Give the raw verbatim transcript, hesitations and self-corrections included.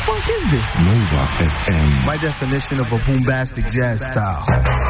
funk is this? Nova F M. My definition of a boombastic jazz style.